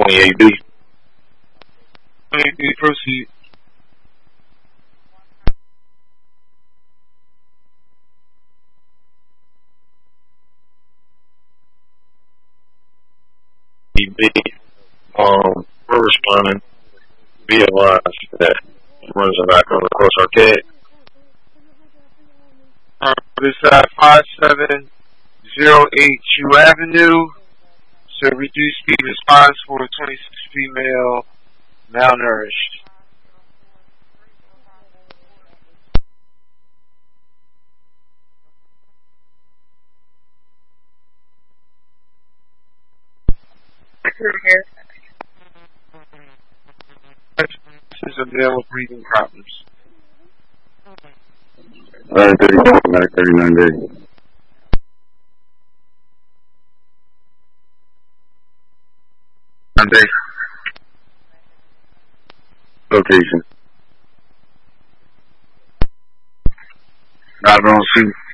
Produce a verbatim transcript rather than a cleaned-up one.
twenty-eight B. twenty-eight B, proceed. B, um, we're responding via live that runs back on the Cross Arcade. Um, this is at five seven zero eight Q Avenue. So reduced speed response for twenty-six female malnourished. This is a male with breathing problems. eleven thirty-nine, Medic thirty-nine B. Monday. Location. Not on scene.